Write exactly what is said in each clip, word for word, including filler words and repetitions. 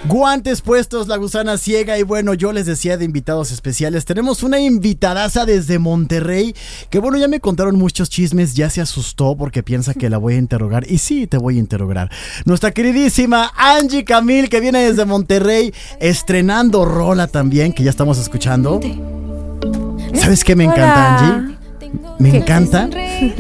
Guantes puestos, la gusana ciega. Y bueno, yo les decía de invitados especiales. Tenemos una invitadaza desde Monterrey, que bueno, ya me contaron muchos chismes. Ya se asustó porque piensa que la voy a interrogar. Y sí, te voy a interrogar. Nuestra queridísima Angie Camil, que viene desde Monterrey, estrenando rola también, que ya estamos escuchando. ¿Sabes qué me encanta, Angie? Me ¿Qué? encanta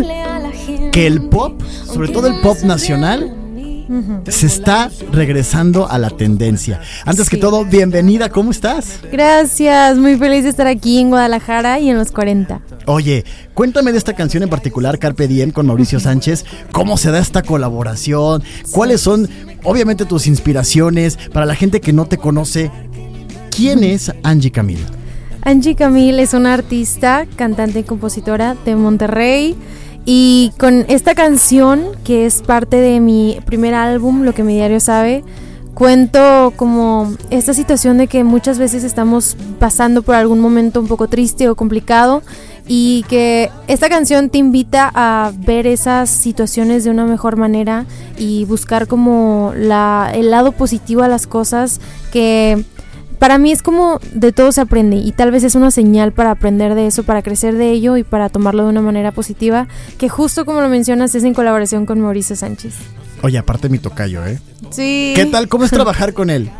que el pop, sobre todo el pop nacional, Uh-huh. se está regresando a la tendencia. Antes sí. que todo, bienvenida, ¿cómo estás? Gracias, muy feliz de estar aquí en Guadalajara y en los cuarenta. Oye, cuéntame de esta canción en particular, Carpe Diem, con Mauricio Sánchez. ¿Cómo se da esta colaboración? Sí. ¿Cuáles son, obviamente, tus inspiraciones? Para la gente que no te conoce, ¿quién es Angie Camil? Angie Camil es una artista, cantante y compositora de Monterrey. Y con esta canción, que es parte de mi primer álbum, Lo que mi diario sabe, cuento como esta situación de que muchas veces estamos pasando por algún momento un poco triste o complicado, y que esta canción te invita a ver esas situaciones de una mejor manera y buscar como la, el lado positivo a las cosas, que para mí es como de todo se aprende, y tal vez es una señal para aprender de eso, para crecer de ello y para tomarlo de una manera positiva, que justo como lo mencionas es en colaboración con Mauricio Sánchez. Oye, aparte mi tocayo, ¿eh? Sí. ¿Qué tal? ¿Cómo es trabajar con él?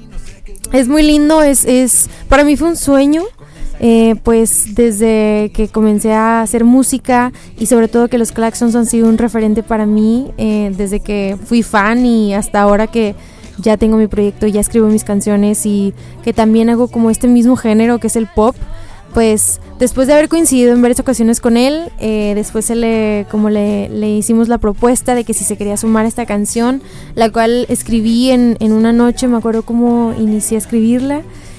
Es muy lindo, es, es para mí fue un sueño, eh, pues desde que comencé a hacer música, y sobre todo que los Claxons han sido un referente para mí, eh, desde que fui fan y hasta ahora que ya tengo mi proyecto, ya escribo mis canciones y que también hago como este mismo género que es el pop. Pues después de haber coincidido en varias ocasiones con él, eh, después se le, como le, le hicimos la propuesta de que si se quería sumar a esta canción, la cual escribí en, en una noche, me acuerdo cómo inicié a escribirla,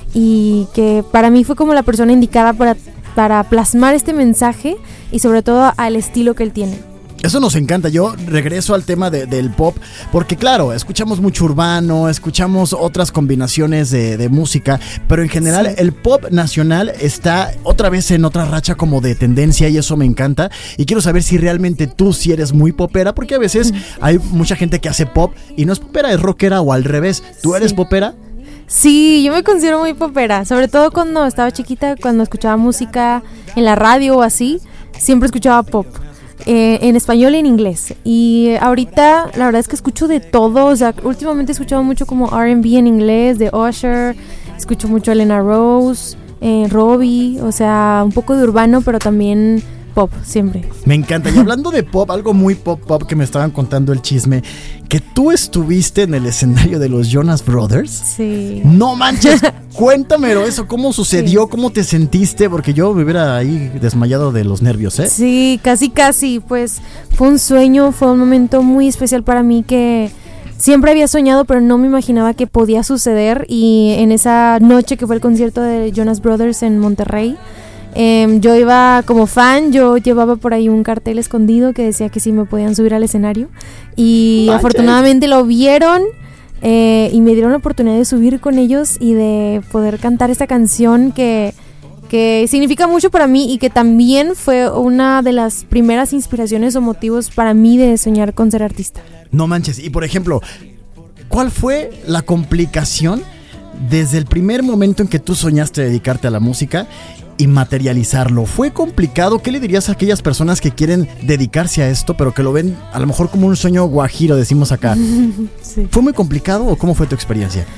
y que para mí fue como la persona indicada para, para plasmar este mensaje y sobre todo al estilo que él tiene. Eso nos encanta. Yo regreso al tema de, del pop, porque claro, escuchamos mucho urbano, escuchamos otras combinaciones de, de música, pero en general sí. el pop nacional está otra vez en otra racha como de tendencia, y eso me encanta. Y quiero saber si realmente tú sí eres muy popera, porque a veces hay mucha gente que hace pop y no es popera, es rockera, o al revés. ¿Tú eres sí. popera? Sí, yo me considero muy popera, sobre todo cuando estaba chiquita, cuando escuchaba música en la radio o así, siempre escuchaba pop. Eh, en español y en inglés. Y ahorita la verdad es que escucho de todo. O sea, últimamente he escuchado mucho como R and B en inglés, de Usher. Escucho mucho a Elena Rose, eh, Robbie. O sea, un poco de urbano, pero también pop, siempre. Me encanta. Y hablando de pop, algo muy pop pop que me estaban contando el chisme, que tú estuviste en el escenario de los Jonas Brothers. Sí. No manches, cuéntamelo eso, ¿cómo sucedió? Sí. ¿Cómo te sentiste? Porque yo me hubiera ahí desmayado de los nervios, ¿eh? Sí, casi casi, pues fue un sueño, fue un momento muy especial para mí que siempre había soñado, pero no me imaginaba que podía suceder. Y en esa noche que fue el concierto de Jonas Brothers en Monterrey, Eh, yo iba como fan, yo llevaba por ahí un cartel escondido que decía que sí me podían subir al escenario, y Vaya. afortunadamente lo vieron, eh, y me dieron la oportunidad de subir con ellos y de poder cantar esta canción que, que significa mucho para mí, y que también fue una de las primeras inspiraciones o motivos para mí de soñar con ser artista. No manches. Y por ejemplo, ¿cuál fue la complicación desde el primer momento en que tú soñaste dedicarte a la música y materializarlo? ¿Fue complicado? ¿Qué le dirías a aquellas personas que quieren dedicarse a esto, pero que lo ven a lo mejor como un sueño guajiro, decimos acá? Sí. ¿Fue muy complicado o cómo fue tu experiencia?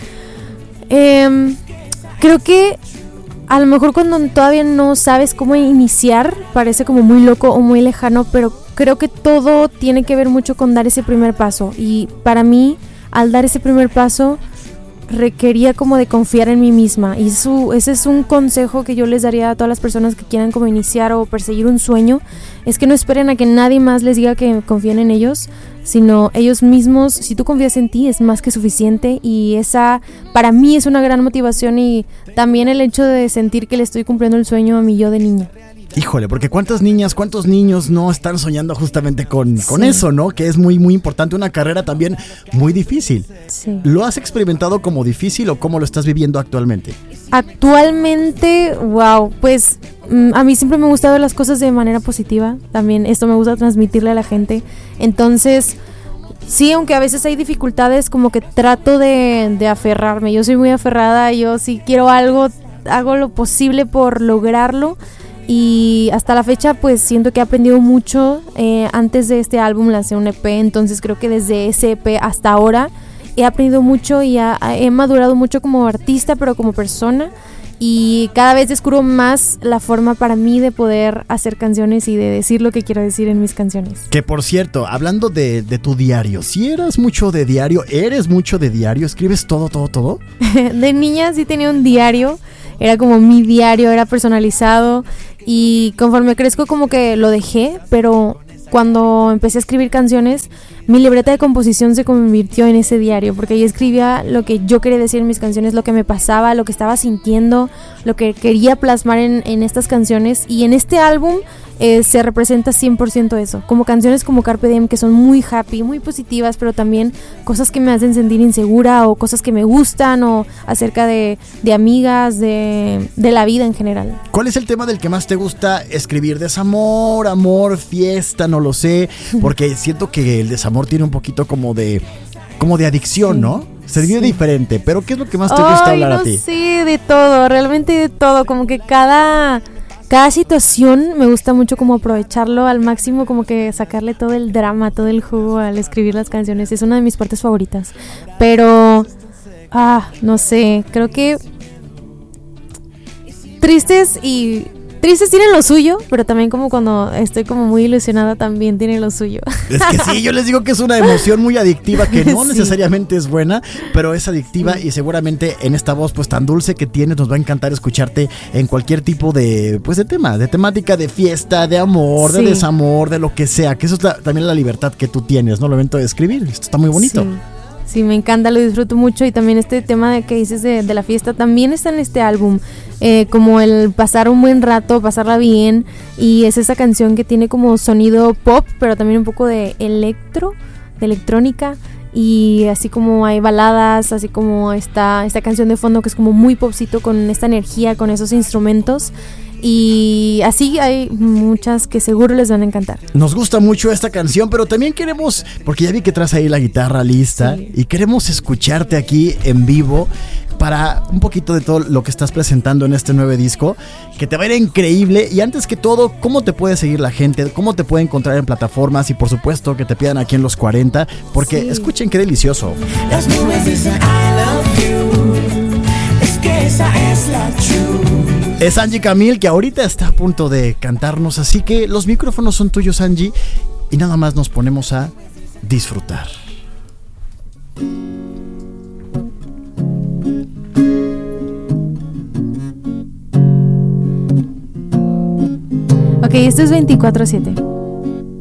Eh, creo que a lo mejor cuando todavía no sabes cómo iniciar, parece como muy loco o muy lejano, pero creo que todo tiene que ver mucho con dar ese primer paso. Y para mí, al dar ese primer paso, requería como de confiar en mí misma, y eso, ese es un consejo que yo les daría a todas las personas que quieran como iniciar o perseguir un sueño, es que no esperen a que nadie más les diga que confíen en ellos, sino ellos mismos. Si tú confías en ti es más que suficiente, y esa para mí es una gran motivación, y también el hecho de sentir que le estoy cumpliendo el sueño a mi yo de niña. Híjole, porque cuántas niñas, cuántos niños no están soñando justamente con, sí. con eso, ¿no? Que es muy, muy importante, una carrera también muy difícil. Sí. ¿Lo has experimentado como difícil o cómo lo estás viviendo actualmente? Actualmente, wow, pues mm, a mí siempre me han gustado las cosas de manera positiva. También esto me gusta transmitirle a la gente. Entonces, sí, aunque a veces hay dificultades, como que trato de, de aferrarme. Yo soy muy aferrada, yo si quiero algo, hago lo posible por lograrlo. Y hasta la fecha pues siento que he aprendido mucho. eh, Antes de este álbum lancé un E P, entonces creo que desde ese E P hasta ahora he aprendido mucho y ha, he madurado mucho como artista, pero como persona. Y cada vez descubro más la forma para mí de poder hacer canciones y de decir lo que quiero decir en mis canciones. Que por cierto, hablando de, de tu diario, si eras mucho de diario, eres mucho de diario, escribes todo, todo, todo. De niña sí tenía un diario, era como mi diario, era personalizado. Y conforme crezco como que lo dejé, pero cuando empecé a escribir canciones, mi libreta de composición se convirtió en ese diario, porque ahí escribía lo que yo quería decir en mis canciones, lo que me pasaba, lo que estaba sintiendo, lo que quería plasmar en, en estas canciones. Y en este álbum eh, se representa cien por ciento eso, como canciones como Carpe Diem, que son muy happy, muy positivas, pero también cosas que me hacen sentir insegura, o cosas que me gustan, o acerca de, de amigas, de, de la vida en general. ¿Cuál es el tema del que más te gusta escribir? ¿Desamor, amor, fiesta? No lo sé, porque siento que el desamor tiene un poquito como de como de adicción, sí, ¿no? Se vive sí. diferente, pero ¿qué es lo que más te gusta Ay, hablar no a ti? Sí, de todo, realmente de todo, como que cada cada situación me gusta mucho como aprovecharlo al máximo, como que sacarle todo el drama, todo el jugo al escribir las canciones. Es una de mis partes favoritas. Pero ah, no sé, creo que tristes y Tristes tienen lo suyo, pero también como cuando estoy como muy ilusionada también tiene lo suyo. Es que sí, yo les digo que es una emoción muy adictiva, que no sí. necesariamente es buena, pero es adictiva y seguramente en esta voz pues tan dulce que tienes nos va a encantar escucharte en cualquier tipo de pues de tema, de temática, de fiesta, de amor, sí. de desamor, de lo que sea, que eso es la, también la libertad que tú tienes, ¿no? El momento de escribir, esto está muy bonito. Sí. Sí, me encanta, lo disfruto mucho y también este tema de que dices de, de la fiesta también está en este álbum, eh, como el pasar un buen rato, pasarla bien, y es esa canción que tiene como sonido pop, pero también un poco de electro, de electrónica, y así como hay baladas, así como esta, esta canción de fondo que es como muy popcito con esta energía, con esos instrumentos. Y así hay muchas que seguro les van a encantar. Nos gusta mucho esta canción, pero también queremos, porque ya vi que traes ahí la guitarra lista, sí. y queremos escucharte aquí en vivo para un poquito de todo lo que estás presentando en este nuevo disco, que te va a ir increíble. Y antes que todo, ¿cómo te puede seguir la gente? ¿Cómo te puede encontrar en plataformas? Y por supuesto que te pidan aquí en Los cuarenta, porque sí. escuchen qué delicioso. Las nubes dicen I love you, es que esa es la truth. Es Angie Camil, que ahorita está a punto de cantarnos, así que los micrófonos son tuyos, Angie, y nada más nos ponemos a disfrutar. Ok, esto es veinticuatro siete.